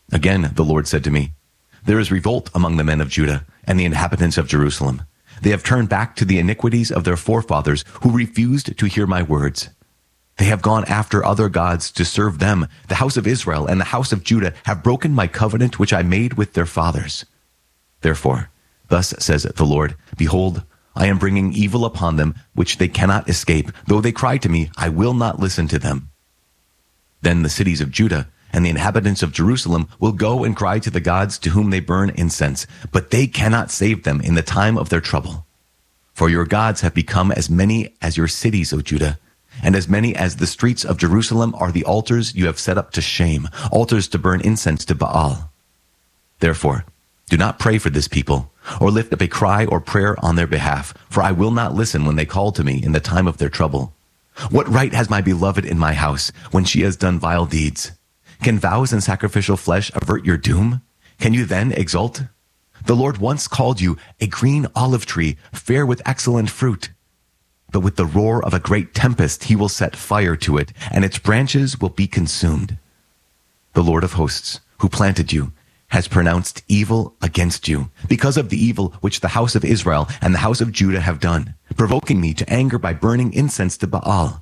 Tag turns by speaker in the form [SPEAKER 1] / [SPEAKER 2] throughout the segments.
[SPEAKER 1] Again, the Lord said to me, "There is revolt among the men of Judah and the inhabitants of Jerusalem. They have turned back to the iniquities of their forefathers who refused to hear my words. They have gone after other gods to serve them. The house of Israel and the house of Judah have broken my covenant which I made with their fathers. Therefore, thus says the Lord, behold, I am bringing evil upon them which they cannot escape. Though they cry to me, I will not listen to them. Then the cities of Judah and the inhabitants of Jerusalem will go and cry to the gods to whom they burn incense, but they cannot save them in the time of their trouble. For your gods have become as many as your cities, O Judah, and as many as the streets of Jerusalem are the altars you have set up to shame, altars to burn incense to Baal. Therefore, do not pray for this people, or lift up a cry or prayer on their behalf, for I will not listen when they call to me in the time of their trouble. What right has my beloved in my house when she has done vile deeds? Can vows and sacrificial flesh avert your doom? Can you then exult? The Lord once called you a green olive tree, fair with excellent fruit. But with the roar of a great tempest he will set fire to it, and its branches will be consumed. The Lord of hosts, who planted you, has pronounced evil against you, because of the evil which the house of Israel and the house of Judah have done, provoking me to anger by burning incense to Baal.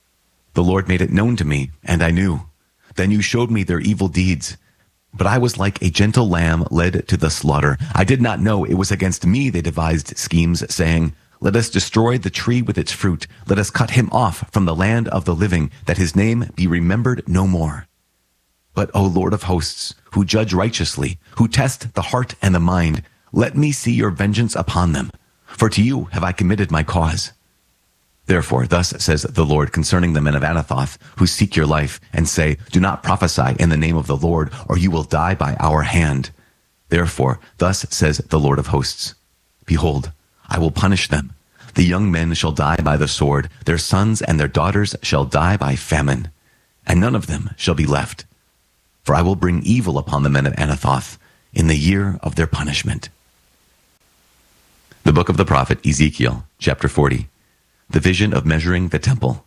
[SPEAKER 1] The Lord made it known to me, and I knew. Then you showed me their evil deeds. But I was like a gentle lamb led to the slaughter. I did not know it was against me they devised schemes, saying, let us destroy the tree with its fruit. Let us cut him off from the land of the living, that his name be remembered no more. But, O Lord of hosts, who judge righteously, who test the heart and the mind, let me see your vengeance upon them. For to you have I committed my cause. Therefore, thus says the Lord concerning the men of Anathoth, who seek your life, and say, do not prophesy in the name of the Lord, or you will die by our hand. Therefore, thus says the Lord of hosts, behold, I will punish them. The young men shall die by the sword, their sons and their daughters shall die by famine, and none of them shall be left. For I will bring evil upon the men of Anathoth in the year of their punishment. The book of the prophet Ezekiel, chapter 40. The vision of measuring the temple.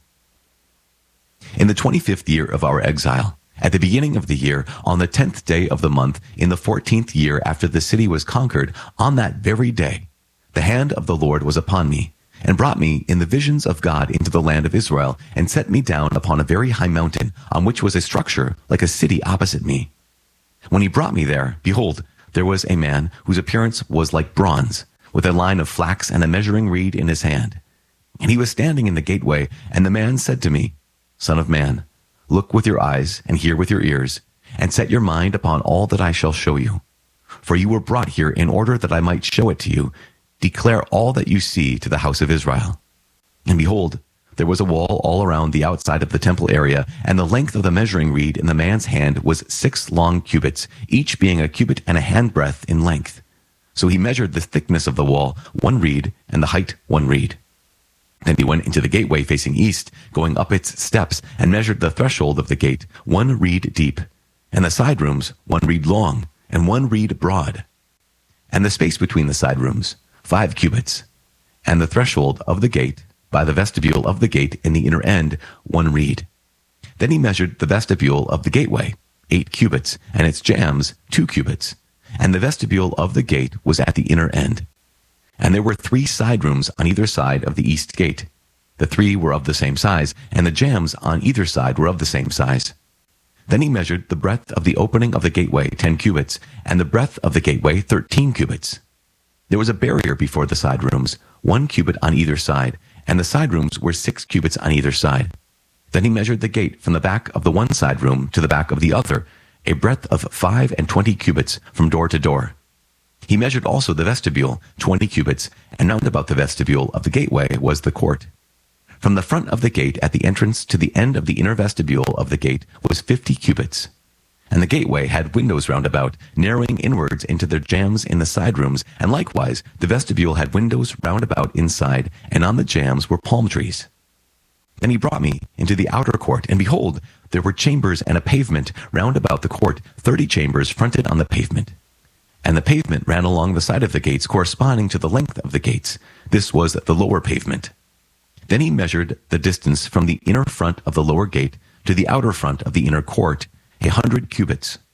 [SPEAKER 1] In the 25th year of our exile, at the beginning of the year, on the 10th day of the month, in the 14th year after the city was conquered, on that very day, the hand of the Lord was upon me, and brought me in the visions of God into the land of Israel, and set me down upon a very high mountain, on which was a structure like a city opposite me. When he brought me there, behold, there was a man whose appearance was like bronze, with a line of flax and a measuring reed in his hand. And he was standing in the gateway, and the man said to me, Son of man, look with your eyes and hear with your ears, and set your mind upon all that I shall show you. For you were brought here in order that I might show it to you. Declare all that you see to the house of Israel. And behold, there was a wall all around the outside of the temple area, and the length of the measuring reed in the man's hand was 6 long cubits, each being a cubit and a handbreadth in length. So he measured the thickness of the wall, 1 reed, and the height 1 reed. Then he went into the gateway facing east, going up its steps, and measured the threshold of the gate, 1 reed deep, and the side rooms 1 reed long, and 1 reed broad, and the space between the side rooms 5 cubits, and the threshold of the gate by the vestibule of the gate in the inner end 1 reed. Then he measured the vestibule of the gateway, 8 cubits, and its jambs 2 cubits, and the vestibule of the gate was at the inner end. And there were 3 side rooms on either side of the east gate. The 3 were of the same size, and the jambs on either side were of the same size. Then he measured the breadth of the opening of the gateway 10 cubits, and the breadth of the gateway 13 cubits. There was a barrier before the side rooms, 1 cubit on either side, and the side rooms were 6 cubits on either side. Then he measured the gate from the back of the one side room to the back of the other, a breadth of 25 cubits from door to door. He measured also the vestibule, 20 cubits, and round about the vestibule of the gateway was the court. From the front of the gate at the entrance to the end of the inner vestibule of the gate was 50 cubits. And the gateway had windows round about, narrowing inwards into their jambs in the side rooms, and likewise the vestibule had windows round about inside, and on the jambs were palm trees. Then he brought me into the outer court, and behold, there were chambers and a pavement round about the court, 30 chambers fronted on the pavement. And the pavement ran along the side of the gates corresponding to the length of the gates. This was the lower pavement. Then he measured the distance from the inner front of the lower gate to the outer front of the inner court, 100 cubits.